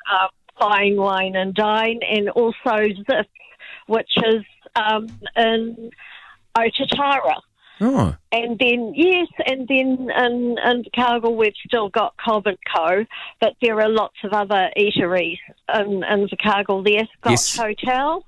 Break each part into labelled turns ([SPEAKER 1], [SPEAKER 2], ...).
[SPEAKER 1] Fine Wine and Dine, and also Ziff, which is in Otatara.
[SPEAKER 2] Oh.
[SPEAKER 1] And then in Invercargill we've still got Cobb & Co, but there are lots of other eateries in Invercargill. The Ascot Hotel.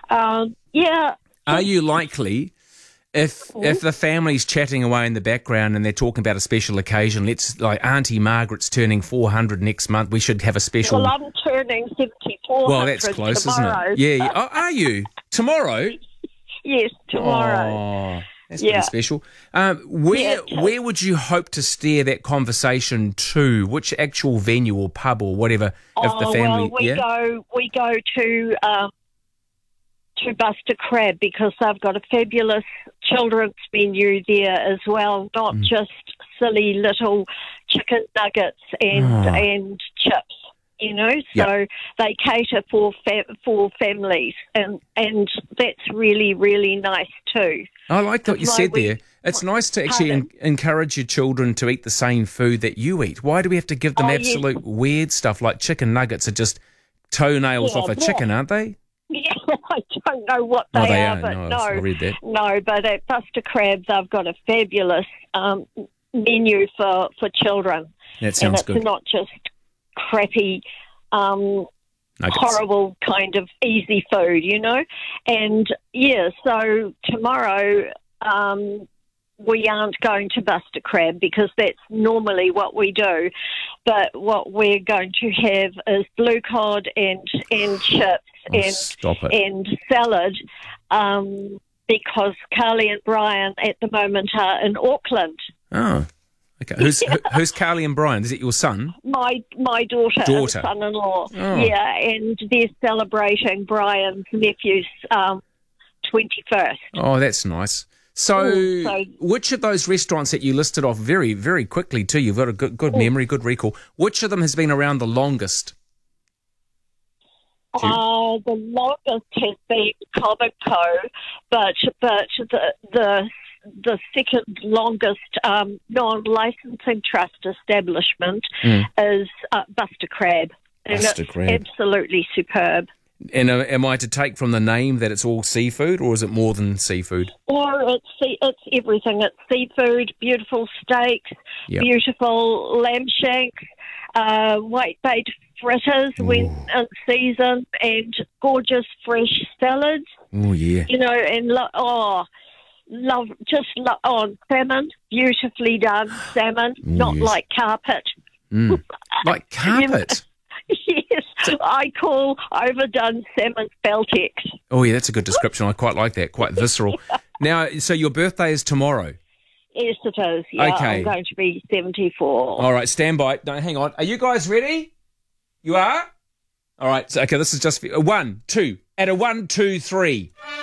[SPEAKER 2] Are you likely, if the family's chatting away in the background and they're talking about a special occasion, let's like Auntie Margaret's turning 400 next month, we should have a special...
[SPEAKER 1] Well, I'm turning 74.
[SPEAKER 2] Well, that's close,
[SPEAKER 1] tomorrow.
[SPEAKER 2] Isn't it? Yeah. Oh, are you? Tomorrow?
[SPEAKER 1] Yes, tomorrow.
[SPEAKER 2] Oh, that's pretty special. Where would you hope to steer that conversation to? Which actual venue or pub or whatever? If the family,
[SPEAKER 1] we go to Buster Crab because they've got a fabulous children's menu there as well, not just silly little chicken nuggets and chips. You know, so they cater for families, and that's really, really nice too.
[SPEAKER 2] I like what you said there. It's nice to actually encourage your children to eat the same food that you eat. Why do we have to give them absolute weird stuff like chicken nuggets are just toenails off a chicken, aren't they?
[SPEAKER 1] Yeah, I don't know what they are, but I read that. No, but at Buster Crab they've got a fabulous menu for children.
[SPEAKER 2] That sounds good.
[SPEAKER 1] And it's not just crappy, horrible kind of easy food, you know. And so tomorrow we aren't going to Buster Crab because that's normally what we do. But what we're going to have is blue cod and chips and salad because Carly and Brian at the moment are in Auckland.
[SPEAKER 2] Oh. Okay, who's Carly and Brian? Is it your son?
[SPEAKER 1] My daughter. And son-in-law. Oh. Yeah, and they're celebrating Brian's nephew's 21st.
[SPEAKER 2] Oh, that's nice. So, which of those restaurants that you listed off very, very quickly too, you've got a good memory, good recall, which of them has been around the longest?
[SPEAKER 1] The longest has been Cobb & Co, but the second longest non-licensing trust establishment is Buster Crab. Buster Crab. Absolutely superb.
[SPEAKER 2] And am I to take from the name that it's all seafood, or is it more than seafood?
[SPEAKER 1] Or it's everything. It's seafood, beautiful steaks, beautiful lamb shanks, white-bait fritters when in season, and gorgeous fresh salads.
[SPEAKER 2] Oh, yeah.
[SPEAKER 1] You know, and salmon, beautifully done salmon, not like carpet.
[SPEAKER 2] Like carpet?
[SPEAKER 1] Yes, I call overdone salmon Baltex.
[SPEAKER 2] Oh, yeah, that's a good description. I quite like that, quite visceral. Now, so your birthday is tomorrow?
[SPEAKER 1] Yes, it is. Yeah,
[SPEAKER 2] okay.
[SPEAKER 1] I'm going to be 74.
[SPEAKER 2] All right, stand by. No, hang on. Are you guys ready? You are? All right, so, okay, this is just 1, 2. At a 1, 2, 3.